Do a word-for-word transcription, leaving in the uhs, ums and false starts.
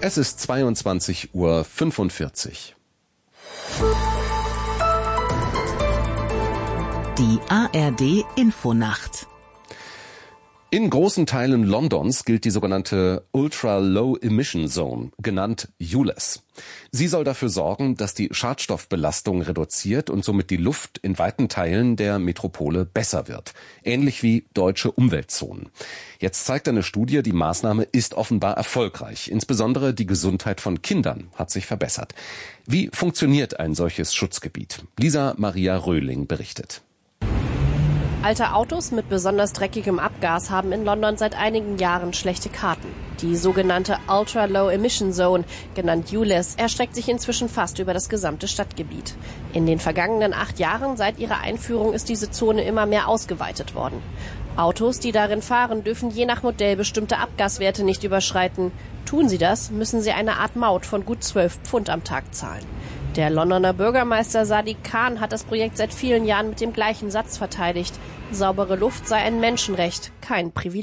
Es ist zweiundzwanzig Uhr fünfundvierzig. Die A R D Infonacht. In großen Teilen Londons gilt die sogenannte Ultra Low Emission Zone, genannt U L E Z. Sie soll dafür sorgen, dass die Schadstoffbelastung reduziert und somit die Luft in weiten Teilen der Metropole besser wird. Ähnlich wie deutsche Umweltzonen. Jetzt zeigt eine Studie, die Maßnahme ist offenbar erfolgreich. Insbesondere die Gesundheit von Kindern hat sich verbessert. Wie funktioniert ein solches Schutzgebiet? Lisa Maria Röhling berichtet. Alte Autos mit besonders dreckigem Abgas haben in London seit einigen Jahren schlechte Karten. Die sogenannte Ultra Low Emission Zone, genannt U L E Z, erstreckt sich inzwischen fast über das gesamte Stadtgebiet. In den vergangenen acht Jahren seit ihrer Einführung ist diese Zone immer mehr ausgeweitet worden. Autos, die darin fahren, dürfen je nach Modell bestimmte Abgaswerte nicht überschreiten. Tun sie das, müssen sie eine Art Maut von gut zwölf Pfund am Tag zahlen. Der Londoner Bürgermeister Sadiq Khan hat das Projekt seit vielen Jahren mit dem gleichen Satz verteidigt. Saubere Luft sei ein Menschenrecht, kein Privileg.